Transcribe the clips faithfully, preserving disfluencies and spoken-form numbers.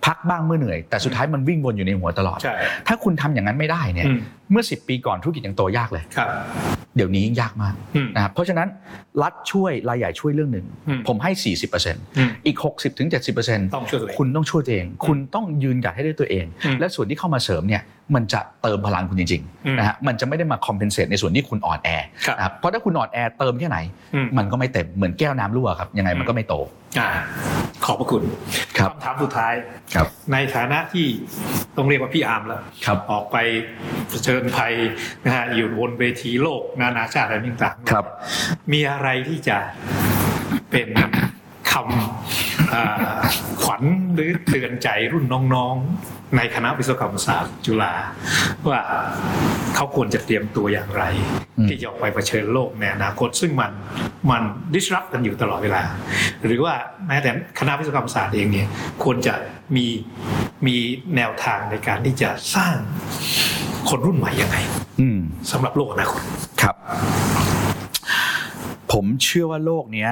พักบ้างเมื่อเหนื่อยแต่สุดท้ายมันวิ่งวนอยู่ในหัวตลอดถ้าคุณทำอย่างนั้นไม่ได้เนี่ยเมื่อสิบปีก่อนธุรกิจยังโตยากเลยเดี๋ยวนี้ยิ่งยากมากนะครับเพราะฉะนั้นรัฐช่วยรายใหญ่ช่วยเรื่องหนึ่งผมให้ สี่สิบเปอร์เซ็นต์ อีก หกสิบถึงเจ็ดสิบเปอร์เซ็นต์ต้องช่วยตัวเองคุณต้องช่วยตัวเองคุณต้องยืนหยัดให้ได้ตัวเองและส่วนที่เข้ามาเสริมเนี่ยมันจะเติมพลังคุณจริงๆนะฮะมันจะไม่ได้มาคอมเพนเซตในส่วนที่คุณอ่อนแอนะครับเพราะถ้าคุณอ่อนแอเติมแค่ไหนมันก็ไม่เต็มเหมือนแก้วน้ำรั่วครับยังไงมันก็ไม่โตขอบพระคุณคำถามสุดท้ายในฐานะที่ต้องเรียกว่าพี่อาร์มแล้วออกไปเผชิญภัยนะฮะอยู่บนเวทีโลกนานาชาติอะไรต่างๆมีอะไรที่จะเป็นคำขวัญหรือเตือนใจรุ่นน้องๆในคณะวิศวกรรมศาสตร์จุฬาว่าเขาควรจะเตรียมตัวอย่างไรที่จะออกไปเผชิญโลกในอนาคตซึ่งมันมัน disrupt กันอยู่ตลอดเวลาหรือว่าแม้แต่คณะวิศวกรรมศาสตร์เองเนี่ยควรจะมีมีแนวทางในการที่จะสร้างคนรุ่นใหม่ยังไงสำหรับโลกอนาคตครับผมเชื่อว่าโลกนี้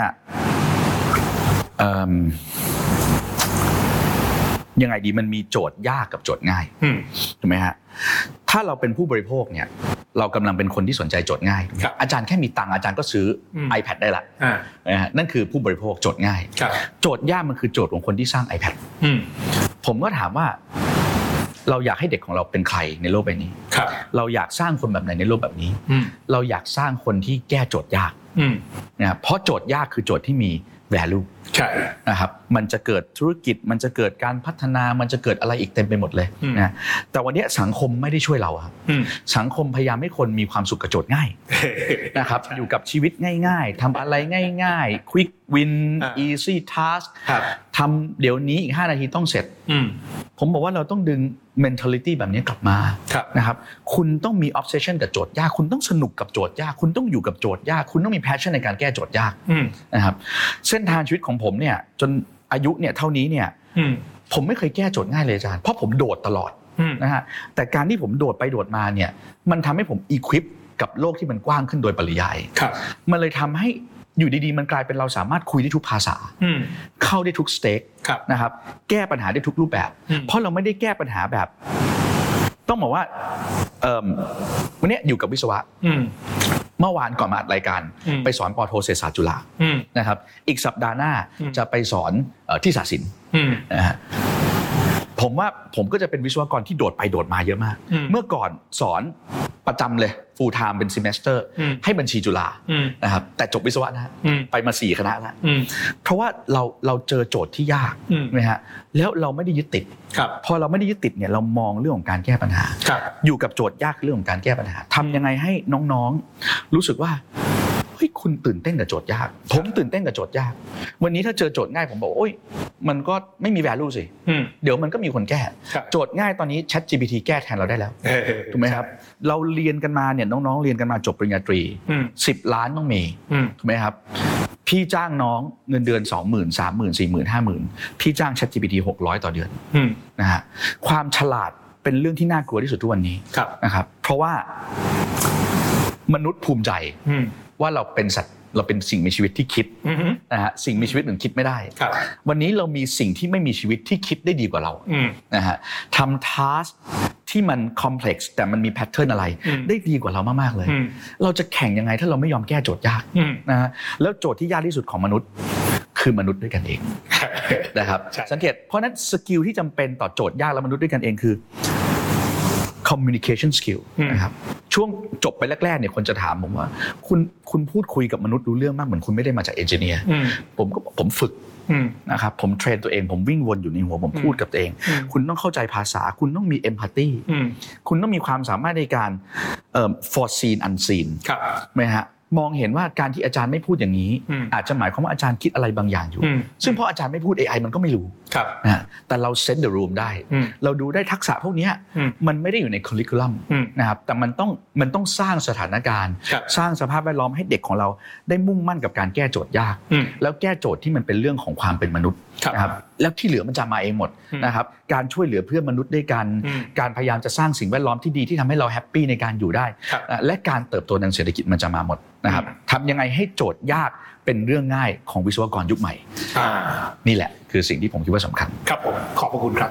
ยังไงดีมันมีโจทย์ยากกับโจทย์ง่ายถูกไหมฮะถ้าเราเป็นผู้บริโภคเนี่ยเรากำลังเป็นคนที่สนใจโจทย์ง่ายอาจารย์แค่มีตังค์อาจารย์ก็ซื้อ iPad ได้ละนะฮะนั่นคือผู้บริโภคโจทย์ง่ายโจทย์ยากมันคือโจทย์ของคนที่สร้าง iPad ผมก็ถามว่าเราอยากให้เด็กของเราเป็นใครในโลกใบนี้เราอยากสร้างคนแบบไหนในโลกแบบนี้เราอยากสร้างคนที่แก้โจทย์ยากนะเพราะโจทย์ยากคือโจทย์ที่มีvalue ใช่นะครับมันจะเกิดธุรกิจมันจะเกิดการพัฒนามันจะเกิดอะไรอีกเต็มไปหมดเลยนะแต่วันนี้สังคมไม่ได้ช่วยเราครับสังคมพยายามให้คนมีความสุขกับโจทย์ง่ายนะครับอยู่กับชีวิตง่ายๆทำอะไรง่ายๆ quick win easy task ทำเดี๋ยวนี้อีกห้านาทีต้องเสร็จผมบอกว่าเราต้องดึง mentality แบบนี้กลับมานะครับคุณต้องมี obsession กับโจทย์ยากคุณต้องสนุกกับโจทย์ยากคุณต้องอยู่กับโจทย์ยากคุณต้องมี passion ในการแก้โจทย์ยากนะครับเส้นทางชีวิตของผมเนี่ยจนอายุเนี่ยเท่านี้เนี่ยผมไม่เคยแก้โจทย์ง่ายเลยอาจารย์เพราะผมโดดตลอดนะฮะแต่การที่ผมโดดไปโดดมาเนี่ยมันทำให้ผม equip กับโลกที่มันกว้างขึ้นโดยปริยายมันเลยทำให้อยู่ดีๆมันกลายเป็นเราสามารถคุยได้ทุกภาษาเข้าได้ทุกสเต็กนะครับแก้ปัญหาได้ทุกรูปแบบเพราะเราไม่ได้แก้ปัญหาแบบต้องบอกว่าวันนี้อยู่กับวิศวะเมื่อวานก่อนมาอัดรายการไปสอนป.โทเศรษฐศาสตร์จุฬานะครับอีกสัปดาห์หน้าจะไปสอนที่ศาสตร์ศิลป์นะฮะผมว่าผมก็จะเป็นวิศวกรที่โดดไปโดดมาเยอะมากเมื่อก่อนสอนประจำเลย full time เป็น semester ให้บัญชีจุฬานะครับแต่จบวิศวะนะไปมาสี่คณะแล้วเพราะว่าเราเราเจอโจทย์ที่ยากนะฮะแล้วเราไม่ได้ยึดติดพอเราไม่ได้ยึดติดเนี่ยเรามองเรื่องของการแก้ปัญหาอยู่กับโจทย์ยากเรื่องของการแก้ปัญหาทำยังไงให้น้องๆรู้สึกว่าเฮ้ยคุณตื่นเต้นกับโจทย์ยากผมตื่นเต้นกับโจทย์ยากวันนี้ถ้าเจอโจทย์ง่ายผมบอกโอ้ยมันก็ไม่มี value สิเดี๋ยวมันก็มีคนแก้โจทย์ง่ายตอนนี้ ChatGPT แก้แทนเราได้แล้วถูกไหมครับเราเรียนกันมาเนี่ยน้องๆเรียนกันมาจบปริญญาตรีสิบล้านต้องมีถูกไหมครับพี่จ้างน้องเงินเดือน สองหมื่น สามหมื่น สี่หมื่น ห้าหมื่น พี่จ้าง ChatGPT หกร้อยต่อเดือนนะฮะความฉลาดเป็นเรื่องที่น่ากลัวที่สุดทุกวันนี้นะครับเพราะว่ามนุษย์ภูมิใจว่าเราเป็นสัตว์เราเป็นสิ่งมีชีวิตที่คิดนะฮะสิ่งมีชีวิตอื่นคิดไม่ได้วันนี้เรามีสิ่งที่ไม่มีชีวิตที่คิดได้ดีกว่าเรานะฮะทำ task ที่มัน complex แต่มันมี pattern อะไรได้ดีกว่าเรามากๆเลยเราจะแข่งยังไงถ้าเราไม่ยอมแก้โจทย์ยากนะฮะแล้วโจทย์ที่ยากที่สุดของมนุษย์คือมนุษย์ด้วยกันเองนะครับสังเกตเพราะนั้นสกิลที่จำเป็นต่อโจทย์ยากและมนุษย์ด้วยกันเองคือcommunication skill นะครับช่วงจบไปแรกๆเนี่ยคนจะถามผมว่าคุณคุณพูดคุยกับมนุษย์รู้เรื่องมากเหมือนคุณไม่ได้มาจากเอนจิเนียร์ผมก็ผมฝึกนะครับผมเทรนตัวเองผมวิ่งวนอยู่ในหัวผมพูดกับตัวเองคุณต้องเข้าใจภาษาคุณต้องมี empathy คุณต้องมีความสามารถในการเอ่อ foreseen unseen ไหมฮะมองเห็นว่าการที่อาจารย์ไม่พูดอย่างนี้อาจจะหมายความว่าอาจารย์คิดอะไรบางอย่างอยู่ซึ่งเพราะอาจารย์ไม่พูด เอ ไอ มันก็ไม่รู้นะแต่เรา set the room ได้เราดูได้ทักษะพวกนี้มันไม่ได้อยู่ใน curriculum นะครับแต่มันต้องมันต้องสร้างสถานการณ์สร้างสภาพแวดล้อมให้เด็กของเราได้มุ่งมั่นกับการแก้โจทย์ยากแล้วแก้โจทย์ที่มันเป็นเรื่องของความเป็นมนุษย์นะครับแล้วที่เหลือมันจะมาเองหมดนะครับการช่วยเหลือเพื่อนมนุษย์ด้วยกันการพยายามจะสร้างสิ่งแวดล้อมที่ดีที่ทำให้เราแฮปปี้ในการอยู่ได้และการเติบโตทางเศรษฐกิจมันจะมาหมดนะครับทำยังไงให้โจทย์ยากเป็นเรื่องง่ายของวิศวกรยุคใหม่นี่แหละคือสิ่งที่ผมคิดว่าสำคัญครับผมขอบพระคุณครับ